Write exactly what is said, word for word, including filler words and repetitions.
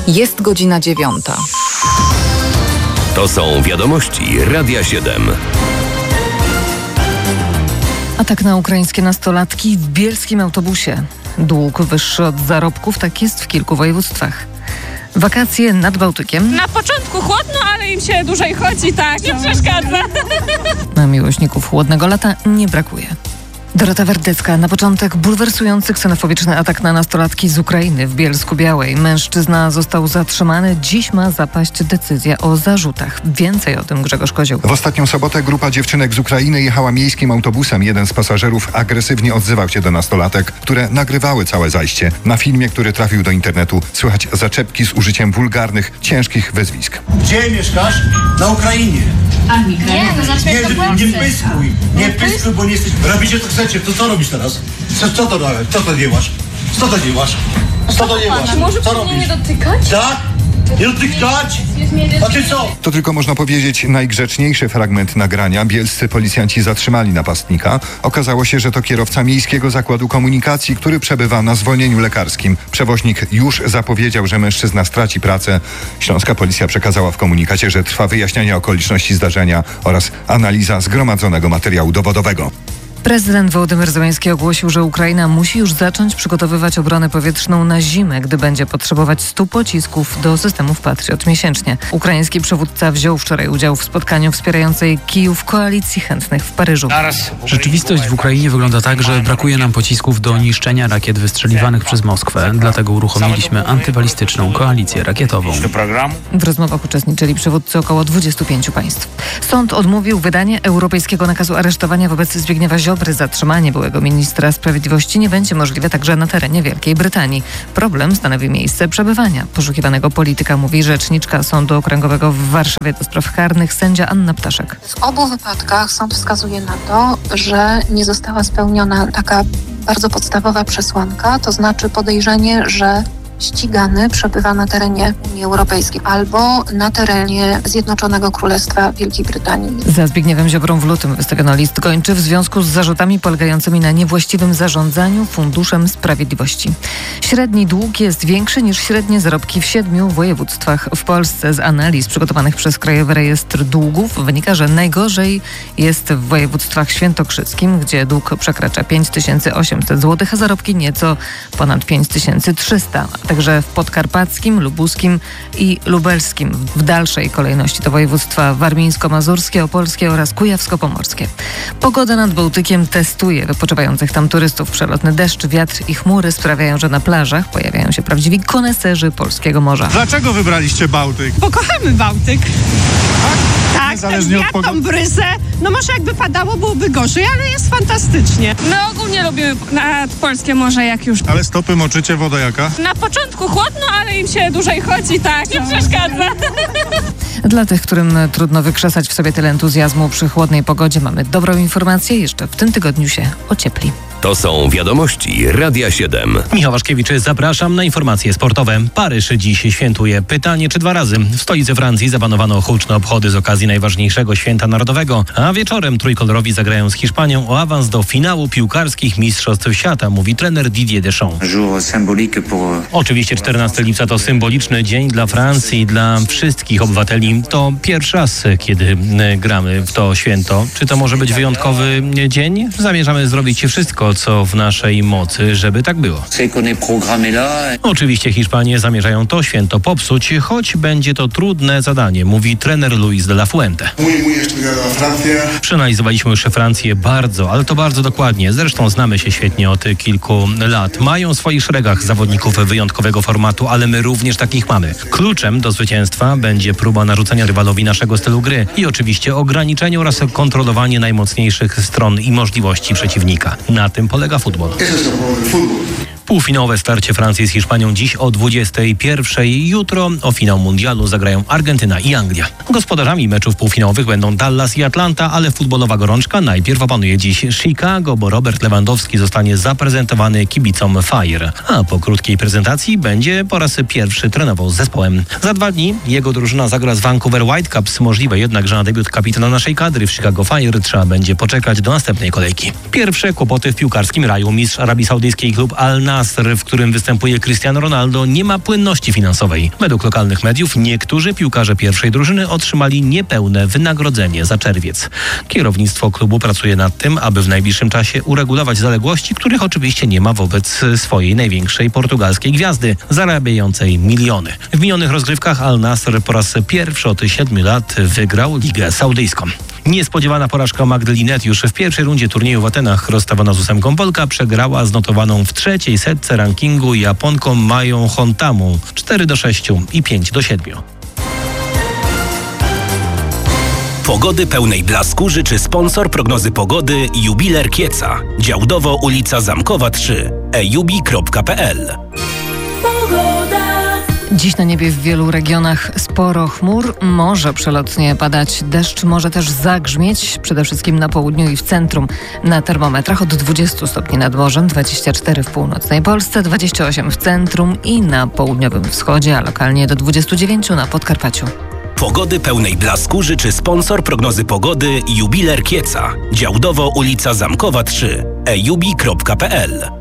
Jest godzina dziewiąta. To są wiadomości Radia siedem. Atak na ukraińskie nastolatki w bielskim autobusie. Dług wyższy od zarobków, tak jest w kilku województwach. Wakacje nad Bałtykiem. Na początku chłodno, ale im się dłużej chodzi, tak, nie przeszkadza. Na miłośników chłodnego lata nie brakuje. Dorota Werdecka. Na początek bulwersujący ksenofobiczny atak na nastolatki z Ukrainy w Bielsku-Białej. Mężczyzna został zatrzymany. Dziś ma zapaść decyzja o zarzutach. Więcej o tym Grzegorz Kozioł. W ostatnią sobotę grupa dziewczynek z Ukrainy jechała miejskim autobusem. Jeden z pasażerów agresywnie odzywał się do nastolatek, które nagrywały całe zajście. Na filmie, który trafił do internetu, słychać zaczepki z użyciem wulgarnych, ciężkich wyzwisk. Gdzie mieszkasz? Na Ukrainie. Armii Krajowej. Nie, to nie, nie pyskuj, nie pyskuj, bo nie jesteś... Robicie to chcecie, to co robisz teraz? Co, co to robisz? Co to dziełasz? Co to dziełasz? Co to dziełasz? Może co pan robisz? nie dotykać? Tak? Nie dotykać? A ty co? To tylko można powiedzieć najgrzeczniejszy fragment nagrania. Bielscy policjanci zatrzymali napastnika. Okazało się, że to kierowca Miejskiego Zakładu Komunikacji, który przebywa na zwolnieniu lekarskim. Przewoźnik już zapowiedział, że mężczyzna straci pracę. Śląska policja przekazała w komunikacie, że trwa wyjaśnianie okoliczności zdarzenia oraz analiza zgromadzonego materiału dowodowego. Prezydent Wołodymyr Zełenski ogłosił, że Ukraina musi już zacząć przygotowywać obronę powietrzną na zimę, gdy będzie potrzebować stu pocisków do systemów Patriot miesięcznie. Ukraiński przywódca wziął wczoraj udział w spotkaniu wspierającej Kijów koalicji chętnych w Paryżu. Rzeczywistość w Ukrainie wygląda tak, że brakuje nam pocisków do niszczenia rakiet wystrzeliwanych przez Moskwę. Dlatego uruchomiliśmy antybalistyczną koalicję rakietową. W rozmowach uczestniczyli przywódcy około dwudziestu pięciu państw. Sąd odmówił wydanie europejskiego nakazu aresztowania wobec Zbigniewa Ziobry. Zatrzymanie byłego ministra sprawiedliwości nie będzie możliwe także na terenie Wielkiej Brytanii. Problem stanowi miejsce przebywania poszukiwanego polityka, mówi rzeczniczka Sądu Okręgowego w Warszawie do spraw karnych sędzia Anna Ptaszek. W obu wypadkach sąd wskazuje na to, że nie została spełniona taka bardzo podstawowa przesłanka, to znaczy podejrzenie, że ścigany przebywa na terenie Unii Europejskiej albo na terenie Zjednoczonego Królestwa Wielkiej Brytanii. Za Zbigniewem Ziobrą w lutym wystawiono list gończy w związku z zarzutami polegającymi na niewłaściwym zarządzaniu Funduszem Sprawiedliwości. Średni dług jest większy niż średnie zarobki w siedmiu województwach w Polsce. Z analiz przygotowanych przez Krajowy Rejestr Długów wynika, że najgorzej jest w województwach świętokrzyskim, gdzie dług przekracza pięć tysięcy osiemset złotych, a zarobki nieco ponad pięć tysięcy trzysta. Także w podkarpackim, lubuskim i lubelskim. W dalszej kolejności to województwa warmińsko-mazurskie, opolskie oraz kujawsko-pomorskie. Pogoda nad Bałtykiem testuje wypoczywających tam turystów. Przelotny deszcz, wiatr i chmury sprawiają, że na plażach pojawiają się prawdziwi koneserzy polskiego morza. Dlaczego wybraliście Bałtyk? Bo kochamy Bałtyk. Tak, Niezależnie ten od wiatr, pogody. tą brysę. No może jakby padało, byłoby gorzej, ale jest fantastycznie. My ogólnie lubimy nad polskie morze, jak już. Ale stopy moczycie, woda jaka? Na początku chłodno, ale im się dłużej chodzi, tak, nie przeszkadza. Dla tych, którym trudno wykrzesać w sobie tyle entuzjazmu przy chłodnej pogodzie, mamy dobrą informację. Jeszcze w tym tygodniu się ociepli. To są wiadomości Radia siedem. Michał Waszkiewicz, zapraszam na informacje sportowe. Paryż dziś świętuje. Pytanie, czy dwa razy. W stolicy Francji zabanowano huczne obchody z okazji najważniejszego święta narodowego, a wieczorem trójkolorowi zagrają z Hiszpanią o awans do finału piłkarskich Mistrzostw Świata, mówi trener Didier Deschamps. Oczywiście czternastego lipca to symboliczny dzień dla Francji i dla wszystkich obywateli. To pierwszy raz, kiedy gramy w to święto. Czy to może być wyjątkowy dzień? Zamierzamy zrobić wszystko, co w naszej mocy, żeby tak było. Oczywiście Hiszpanie zamierzają to święto popsuć, choć będzie to trudne zadanie, mówi trener Luis de la Fuente. Przeanalizowaliśmy już Francję bardzo, ale to bardzo dokładnie. Zresztą znamy się świetnie od kilku lat. Mają w swoich szeregach zawodników wyjątkowego formatu, ale my również takich mamy. Kluczem do zwycięstwa będzie próba narzucenia rywalowi naszego stylu gry i oczywiście ograniczenie oraz kontrolowanie najmocniejszych stron i możliwości przeciwnika. Na tym polega futbol. Półfinałowe starcie Francji z Hiszpanią dziś o dwudziestej pierwszej. Jutro o finał mundialu zagrają Argentyna i Anglia. Gospodarzami meczów półfinałowych będą Dallas i Atlanta, ale futbolowa gorączka najpierw opanuje dziś Chicago, bo Robert Lewandowski zostanie zaprezentowany kibicom Fire. A po krótkiej prezentacji będzie po raz pierwszy trenował z zespołem. Za dwa dni jego drużyna zagra z Vancouver Whitecaps. Możliwe jednak, że na debiut kapitana naszej kadry w Chicago Fire trzeba będzie poczekać do następnej kolejki. Pierwsze kłopoty w piłkarskim raju. Mistrz Arabii Saudyjskiej klub Al Nassr Al-Nasr, w którym występuje Cristiano Ronaldo, nie ma płynności finansowej. Według lokalnych mediów niektórzy piłkarze pierwszej drużyny otrzymali niepełne wynagrodzenie za czerwiec. Kierownictwo klubu pracuje nad tym, aby w najbliższym czasie uregulować zaległości, których oczywiście nie ma wobec swojej największej portugalskiej gwiazdy, zarabiającej miliony. W minionych rozgrywkach Al-Nasr po raz pierwszy od siedmiu lat wygrał Ligę Saudyjską. Niespodziewana porażka Magdy Linette już w pierwszej rundzie turnieju w Atenach. Rozstawiona z ósemką Polka przegrała z notowaną w trzeciej setce rankingu Japonką Mają Hontamą cztery do sześciu i pięć do siedmiu. Pogody pełnej blasku życzy sponsor prognozy pogody Jubiler Kieca. Działdowo ulica Zamkowa trzy. e jubi kropka p l. Dziś na niebie w wielu regionach sporo chmur, może przelotnie padać deszcz, może też zagrzmieć, przede wszystkim na południu i w centrum. Na termometrach od dwudziestu stopni nad morzem, dwadzieścia cztery w północnej Polsce, dwadzieścia osiem w centrum i na południowym wschodzie, a lokalnie do dwudziestu dziewięciu na Podkarpaciu. Pogody pełnej blasku życzy sponsor prognozy pogody Jubiler Kieca. Działdowo ulica Zamkowa trzy. e jubi kropka p l.